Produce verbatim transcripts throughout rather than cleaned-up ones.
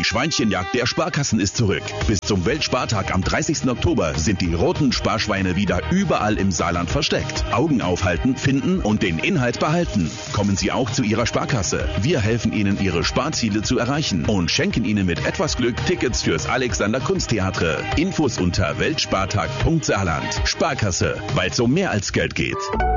Die Schweinchenjagd der Sparkassen ist zurück. Bis zum Weltspartag am dreißigsten Oktober sind die roten Sparschweine wieder überall im Saarland versteckt. Augen aufhalten, finden und den Inhalt behalten. Kommen Sie auch zu Ihrer Sparkasse. Wir helfen Ihnen, Ihre Sparziele zu erreichen und schenken Ihnen mit etwas Glück Tickets fürs Alexander Kunsttheater. Infos unter weltspartag punkt saarland. Sparkasse, weil es um mehr als Geld geht.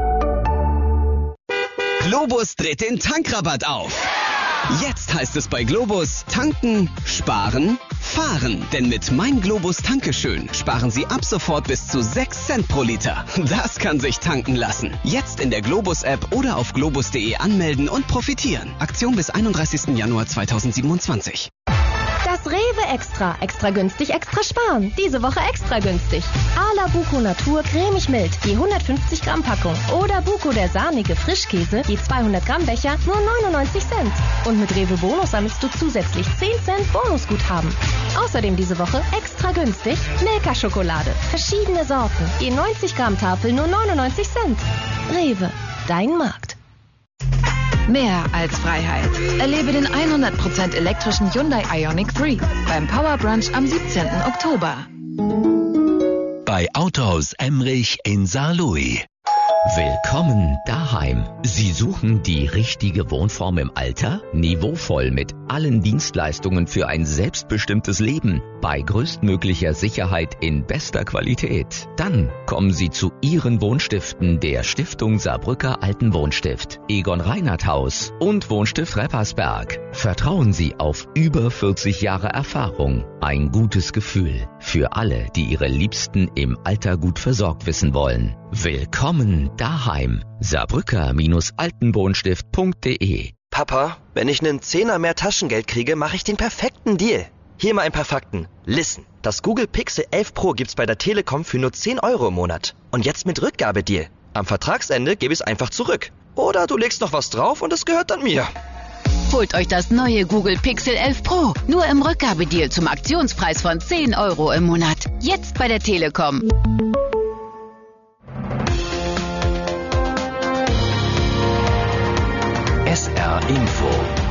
Globus dreht den Tankrabatt auf. Jetzt heißt es bei Globus tanken, sparen, fahren. Denn mit Mein Globus Tankeschön sparen Sie ab sofort bis zu sechs Cent pro Liter. Das kann sich tanken lassen. Jetzt in der Globus-App oder auf globus punkt de anmelden und profitieren. Aktion bis einunddreißigsten Januar zweitausendsiebenundzwanzig. Das Rewe Extra. Extra günstig, extra sparen. Diese Woche extra günstig. Ala Buko Natur cremig mild, je hundertfünfzig Gramm Packung. Oder Buko der sahnige Frischkäse, je zweihundert Gramm Becher, nur neunundneunzig Cent. Und mit Rewe Bonus sammelst du zusätzlich zehn Cent Bonusguthaben. Außerdem diese Woche extra günstig Milka-Schokolade. Verschiedene Sorten, je neunzig Gramm Tafel, nur neunundneunzig Cent. Rewe, dein Markt. Mehr als Freiheit. Erlebe den hundert Prozent elektrischen Hyundai Ioniq drei beim Power Brunch am siebzehnten Oktober. Bei Autohaus Emrich in Saarlouis. Willkommen daheim. Sie suchen die richtige Wohnform im Alter? Niveauvoll mit allen Dienstleistungen für ein selbstbestimmtes Leben bei größtmöglicher Sicherheit in bester Qualität. Dann kommen Sie zu Ihren Wohnstiften der Stiftung Saarbrücker Altenwohnstift, Egon Reinhardt Haus und Wohnstift Reppersberg. Vertrauen Sie auf über vierzig Jahre Erfahrung. Ein gutes Gefühl für alle, die ihre Liebsten im Alter gut versorgt wissen wollen. Willkommen daheim. Saarbrücker-altenwohnstift punkt de. Papa, wenn ich einen Zehner mehr Taschengeld kriege, mache ich den perfekten Deal. Hier mal ein paar Fakten. Listen, das Google Pixel elf Pro gibt's bei der Telekom für nur zehn Euro im Monat. Und jetzt mit Rückgabedeal. Am Vertragsende gebe ich es einfach zurück. Oder du legst noch was drauf und es gehört dann mir. Holt euch das neue Google Pixel elf Pro. Nur im Rückgabedeal zum Aktionspreis von zehn Euro im Monat. Jetzt bei der Telekom. S R Info.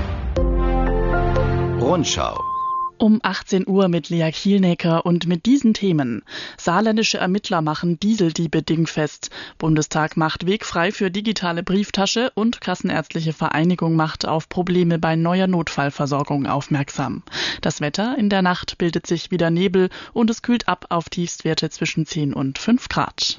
Rundschau. Um achtzehn Uhr mit Lea Kielnecker und mit diesen Themen. Saarländische Ermittler machen Dieseldiebe dingfest. Bundestag macht Weg frei für digitale Brieftasche und Kassenärztliche Vereinigung macht auf Probleme bei neuer Notfallversorgung aufmerksam. Das Wetter: in der Nacht bildet sich wieder Nebel und es kühlt ab auf Tiefstwerte zwischen zehn und fünf Grad.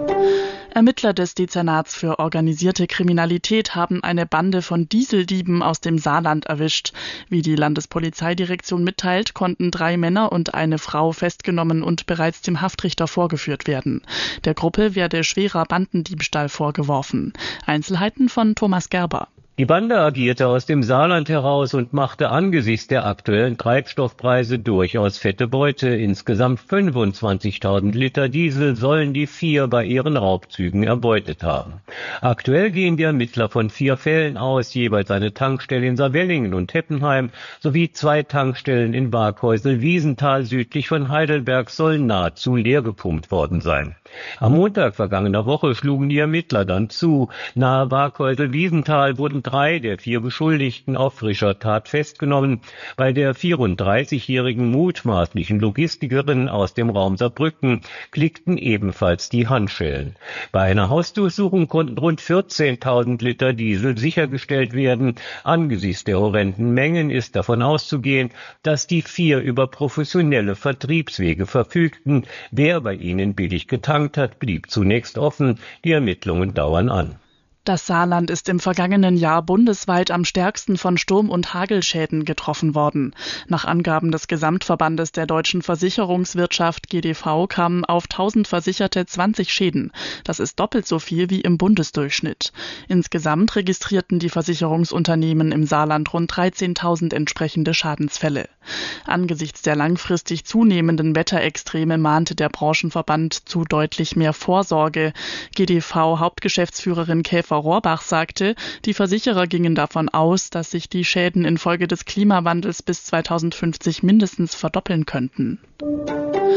Ermittler des Dezernats für organisierte Kriminalität haben eine Bande von Dieseldieben aus dem Saarland erwischt. Wie die Landespolizeidirektion mitteilt, konnten drei Männer und eine Frau festgenommen und bereits dem Haftrichter vorgeführt werden. Der Gruppe werde schwerer Bandendiebstahl vorgeworfen. Einzelheiten von Thomas Gerber. Die Bande agierte aus dem Saarland heraus und machte angesichts der aktuellen Treibstoffpreise durchaus fette Beute. Insgesamt fünfundzwanzigtausend Liter Diesel sollen die vier bei ihren Raubzügen erbeutet haben. Aktuell gehen die Ermittler von vier Fällen aus, jeweils eine Tankstelle in Saarwellingen und Heppenheim sowie zwei Tankstellen in Waghäusel-Wiesenthal südlich von Heidelberg sollen nahezu leer gepumpt worden sein. Am Montag vergangener Woche schlugen die Ermittler dann zu. Nahe Waghäusel-Wiesenthal wurden drei der vier Beschuldigten auf frischer Tat festgenommen. Bei der vierunddreißigjährigen mutmaßlichen Logistikerin aus dem Raum Saarbrücken klickten ebenfalls die Handschellen. Bei einer Hausdurchsuchung konnten rund vierzehntausend Liter Diesel sichergestellt werden. Angesichts der horrenden Mengen ist davon auszugehen, dass die vier über professionelle Vertriebswege verfügten. Wer bei ihnen billig getankt hat, blieb zunächst offen. Die Ermittlungen dauern an. Das Saarland ist im vergangenen Jahr bundesweit am stärksten von Sturm- und Hagelschäden getroffen worden. Nach Angaben des Gesamtverbandes der deutschen Versicherungswirtschaft G D V kamen auf tausend Versicherte zwanzig Schäden. Das ist doppelt so viel wie im Bundesdurchschnitt. Insgesamt registrierten die Versicherungsunternehmen im Saarland rund dreizehntausend entsprechende Schadensfälle. Angesichts der langfristig zunehmenden Wetterextreme mahnte der Branchenverband zu deutlich mehr Vorsorge. G D V-Hauptgeschäftsführerin Käfer Rohrbach sagte, die Versicherer gingen davon aus, dass sich die Schäden infolge des Klimawandels bis zweitausendfünfzig mindestens verdoppeln könnten.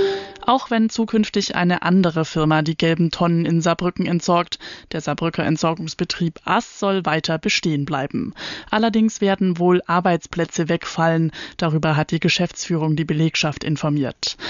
Auch wenn zukünftig eine andere Firma die gelben Tonnen in Saarbrücken entsorgt. Der Saarbrücker Entsorgungsbetrieb Ass soll weiter bestehen bleiben. Allerdings werden wohl Arbeitsplätze wegfallen. Darüber hat die Geschäftsführung die Belegschaft informiert.